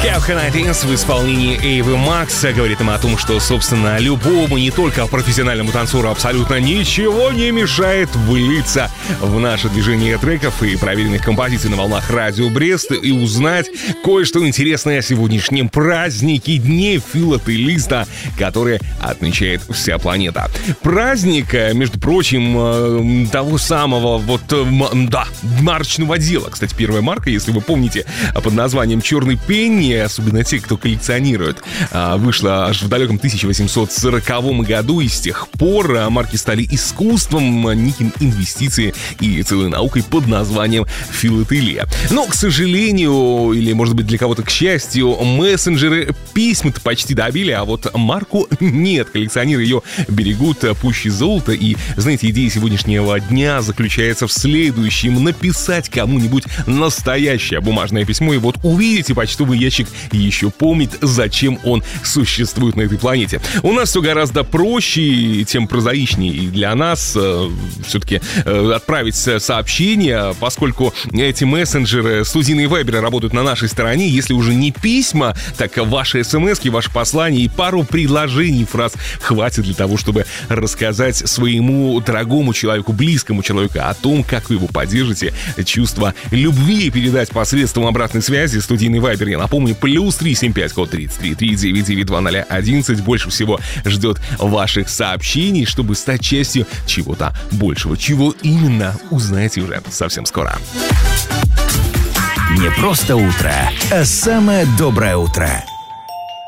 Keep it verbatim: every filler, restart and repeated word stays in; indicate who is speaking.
Speaker 1: в исполнении Эйвы Макс говорит им о том, что, собственно, любому, не только профессиональному танцору, абсолютно ничего не мешает влиться в наше движение треков и проверенных композиций на волнах Радио Брест и узнать кое-что интересное о сегодняшнем празднике Дне филателиста, который отмечает вся планета. Праздник, между прочим, того самого вот, да, марочного дела. Кстати, первая марка, если вы помните, под названием «Черный пенни», особенно те, кто коллекционирует, вышла аж в далеком тысяча восемьсот сороковом году, и с тех пор марки стали искусством, неким инвестицией и целой наукой под названием филателия. Но, к сожалению, или, может быть, для кого-то к счастью, мессенджеры письма-то почти добили, а вот марку нет. Коллекционеры ее берегут пуще золота. И, знаете, идея сегодняшнего дня заключается в следующем: написать кому-нибудь настоящее бумажное письмо, и вот увидите, почтовый ящик еще помнит, зачем он существует на этой планете. У нас все гораздо проще и тем прозаичнее и для нас э, все-таки э, отправить сообщение, поскольку эти мессенджеры, студийные и вайберы работают на нашей стороне. Если уже не письма, так ваши смски, ваши послания и пару предложений, фраз хватит для того, чтобы рассказать своему дорогому человеку, близкому человеку о том, как вы его поддержите, чувство любви передать посредством обратной связи. Студийный вайбер, я напомню, плюс три семь пять, код тридцать три три девять девять два ноль одиннадцать. Больше всего ждет ваших сообщений, чтобы стать частью чего-то большего. Чего именно, узнаете уже совсем скоро.
Speaker 2: Не просто утро, а самое доброе утро.